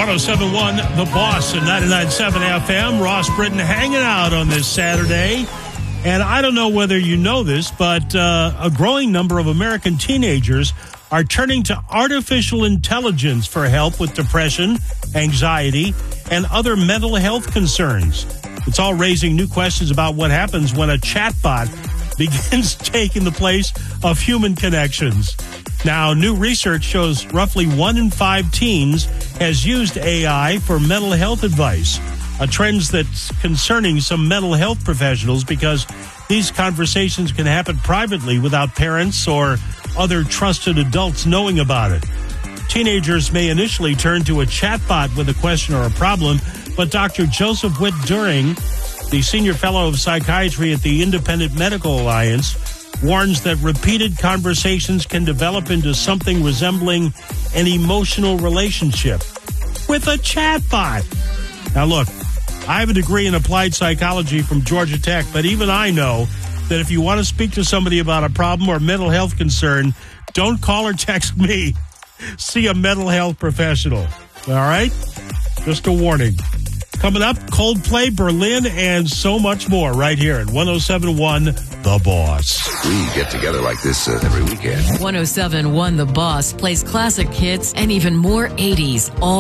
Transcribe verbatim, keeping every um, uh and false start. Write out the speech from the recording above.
oh seven point one The Boss and ninety-nine point seven F M. Ross Britton hanging out on this Saturday. And I don't know whether you know this, but uh, a growing number of American teenagers are turning to artificial intelligence for help with depression, anxiety, and other mental health concerns. It's all raising new questions about what happens when a chatbot begins taking the place of human connections. Now, new research shows roughly one in five teens has used A I for mental health advice, a trend that's concerning some mental health professionals because these conversations can happen privately without parents or other trusted adults knowing about it. Teenagers may initially turn to a chatbot with a question or a problem, but Doctor Joseph Witt-During, the senior fellow of psychiatry at the Independent Medical Alliance, warns that repeated conversations can develop into something resembling an emotional relationship with a chatbot. Now, look, I have a degree in applied psychology from Georgia Tech, but even I know that if you want to speak to somebody about a problem or mental health concern, don't call or text me. See a mental health professional. All right? Just a warning. Coming up, Coldplay, Berlin, and so much more right here at one oh seven point one The Boss. We get together like this uh, every weekend. one oh seven point one The Boss plays classic hits and even more eighties. All